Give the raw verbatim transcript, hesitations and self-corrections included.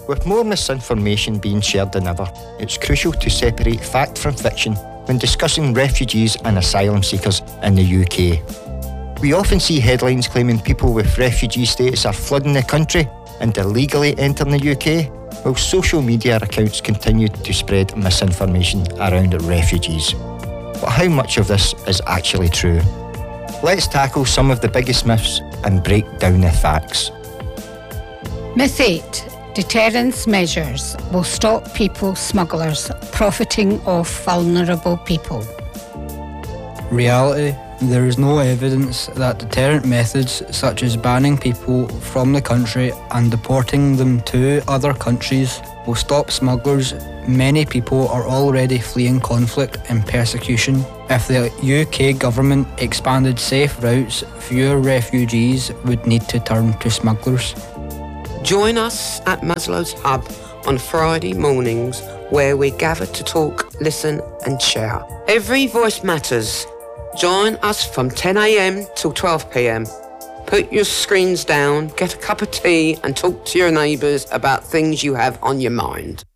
With more misinformation being shared than ever, it's crucial to separate fact from fiction when discussing refugees and asylum seekers in the U K. We often see headlines claiming people with refugee status are flooding the country and illegally entering the U K, while social media accounts continue to spread misinformation around refugees. But how much of this is actually true? Let's tackle some of the biggest myths and break down the facts. Myth eight. Deterrence measures will stop people smugglers profiting off vulnerable people. Reality. There is no evidence that deterrent methods such as banning people from the country and deporting them to other countries will stop smugglers. Many people are already fleeing conflict and persecution. If the U K government expanded safe routes, fewer refugees would need to turn to smugglers. Join us at Maslow's Hub on Friday mornings, where we gather to talk, listen and share. Every voice matters. Join us from ten a.m. till twelve p.m. Put your screens down, get a cup of tea and talk to your neighbours about things you have on your mind.